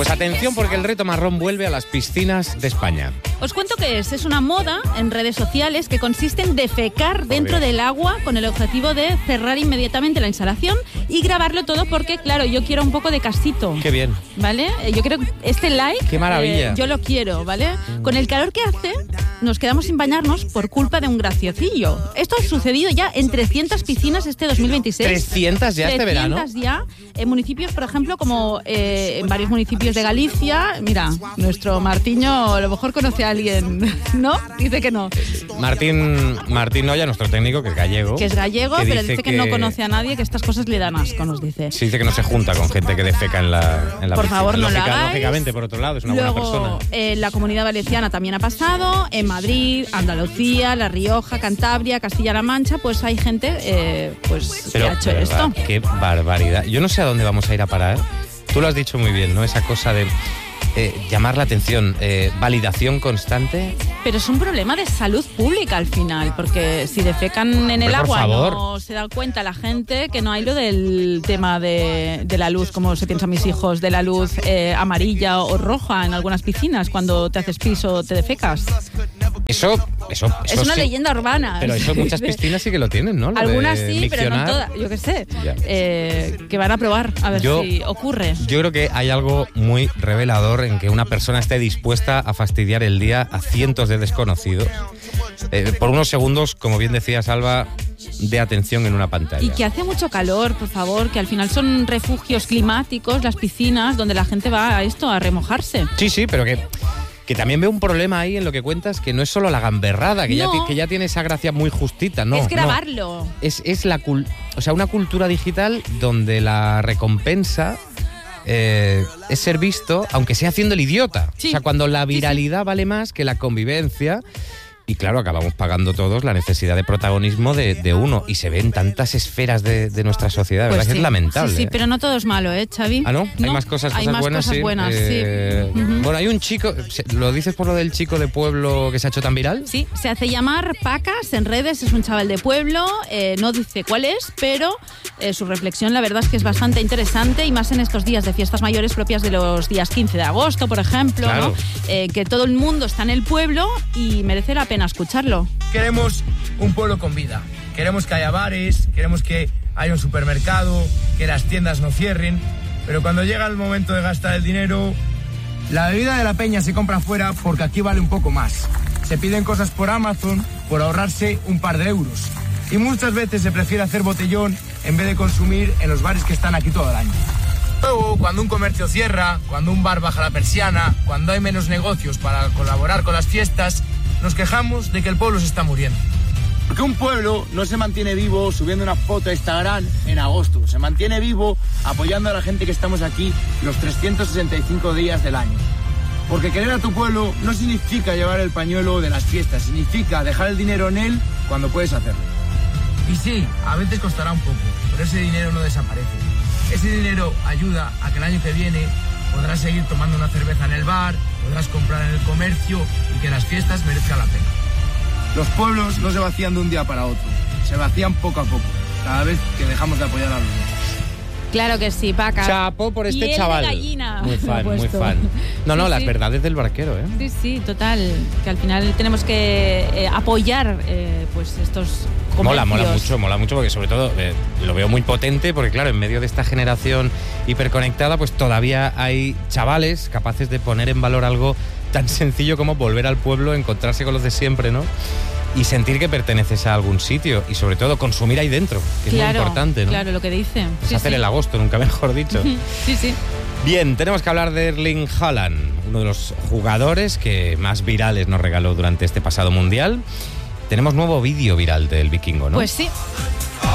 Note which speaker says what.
Speaker 1: Pues atención porque el reto marrón vuelve a las piscinas de España.
Speaker 2: Os cuento qué es. Es una moda en redes sociales que consiste en defecar dentro del agua con el objetivo de cerrar inmediatamente la instalación y grabarlo todo porque, claro, yo quiero un poco de casito.
Speaker 1: Qué bien.
Speaker 2: ¿Vale? Yo creo que este like...
Speaker 1: Qué maravilla.
Speaker 2: Yo lo quiero, ¿vale? Con el calor que hace, nos quedamos sin bañarnos por culpa de un graciocillo. Esto ha sucedido ya en 300 piscinas este 2026.
Speaker 1: ¿300 ya este verano?
Speaker 2: 300 ya. En municipios, por ejemplo, como en varios municipios de Galicia. Mira, nuestro Martiño a lo mejor conoce a alguien, ¿no? Dice que no.
Speaker 1: Martín Noya, nuestro técnico, que es gallego.
Speaker 2: Que es gallego, pero dice que no conoce a nadie, que estas cosas le dan asco, nos dice.
Speaker 1: Sí, dice que no se junta con gente que defeca en la
Speaker 2: Por
Speaker 1: piscina.
Speaker 2: favor, no lo hagáis.
Speaker 1: Lógicamente, por otro lado, es una
Speaker 2: Luego,
Speaker 1: buena persona.
Speaker 2: En la Comunidad Valenciana también ha pasado, en Madrid, Andalucía, La Rioja, Cantabria, Castilla-La Mancha, pues hay gente que ha hecho esto.
Speaker 1: Qué barbaridad. Yo no sé a dónde vamos a ir a parar. Tú lo has dicho muy bien, ¿no? Esa cosa de llamar la atención, validación constante.
Speaker 2: Pero es un problema de salud pública al final, porque si defecan en el agua no se da cuenta la gente que no hay lo del tema de la luz, como se piensan mis hijos, de la luz amarilla o roja en algunas piscinas cuando te haces pis o te defecas.
Speaker 1: Eso
Speaker 2: es una leyenda urbana.
Speaker 1: Pero eso muchas piscinas sí que lo tienen, ¿no?
Speaker 2: Algunas sí, pero no todas. Yo qué sé. Que van a probar a ver si ocurre.
Speaker 1: Yo creo que hay algo muy revelador en que una persona esté dispuesta a fastidiar el día a cientos de desconocidos por unos segundos, como bien decía Salva, de atención en una pantalla.
Speaker 2: Y que hace mucho calor, por favor, que al final son refugios climáticos, las piscinas, donde la gente va a remojarse.
Speaker 1: Sí, pero que también veo un problema ahí en lo que cuentas, que no es solo la gamberrada, que ya tiene esa gracia muy justita, ¿no?
Speaker 2: Es grabarlo.
Speaker 1: No. Es una cultura digital donde la recompensa es ser visto, aunque sea haciendo el idiota. Sí. O sea, cuando la viralidad vale más que la convivencia. Y claro, acabamos pagando todos la necesidad de protagonismo de uno. Y se ve en tantas esferas de nuestra sociedad, ¿verdad? Que es lamentable.
Speaker 2: Sí, pero no todo es malo, Xavi?
Speaker 1: ¿Ah, no? Hay más cosas buenas.
Speaker 2: Hay más cosas buenas, sí.
Speaker 1: Bueno, hay un chico, ¿lo dices por lo del chico de pueblo que se ha hecho tan viral?
Speaker 2: Sí, se hace llamar Pacas en redes, es un chaval de pueblo, no dice cuál es, pero su reflexión la verdad es que es bastante interesante, y más en estos días de fiestas mayores propias de los días 15 de agosto, por ejemplo, claro. ¿No? Que todo el mundo está en el pueblo y merece la pena escucharlo.
Speaker 3: Queremos un pueblo con vida. Queremos que haya bares, queremos que haya un supermercado, que las tiendas no cierren, pero cuando llega el momento de gastar el dinero, la bebida de la peña se compra fuera porque aquí vale un poco más. Se piden cosas por Amazon por ahorrarse un par de euros. Y muchas veces se prefiere hacer botellón en vez de consumir en los bares que están aquí todo el año. Luego, cuando un comercio cierra, cuando un bar baja la persiana, cuando hay menos negocios para colaborar con las fiestas, nos quejamos de que el pueblo se está muriendo. Porque un pueblo no se mantiene vivo subiendo una foto a Instagram en agosto. Se mantiene vivo apoyando a la gente que estamos aquí los 365 días del año. Porque querer a tu pueblo no significa llevar el pañuelo de las fiestas, significa dejar el dinero en él cuando puedes hacerlo. Y sí, a veces costará un poco, pero ese dinero no desaparece. Ese dinero ayuda a que el año que viene podrás seguir tomando una cerveza en el bar, podrás comprar en el comercio y que las fiestas merezcan la pena. Los pueblos no se vacían de un día para otro, se vacían poco a poco, cada vez que dejamos de apoyar a los demás.
Speaker 2: Claro que sí, Paca.
Speaker 1: Chapó por este chaval.
Speaker 2: De gallina.
Speaker 1: Muy fan, muy fan. No, las verdades del barquero, ¿eh?
Speaker 2: Sí, total. Que al final tenemos que apoyar pues estos comercios.
Speaker 1: Mola mucho porque sobre todo lo veo muy potente porque claro, en medio de esta generación hiperconectada pues todavía hay chavales capaces de poner en valor algo tan sencillo como volver al pueblo, encontrarse con los de siempre, ¿no? Y sentir que perteneces a algún sitio y sobre todo consumir ahí dentro, que es muy importante, ¿no? Claro,
Speaker 2: lo que dice.
Speaker 1: Es hacer el agosto, nunca mejor dicho.
Speaker 2: Sí.
Speaker 1: Bien, tenemos que hablar de Erling Haaland, uno de los jugadores que más virales nos regaló durante este pasado mundial. Tenemos nuevo vídeo viral del vikingo, ¿no?
Speaker 2: Pues sí.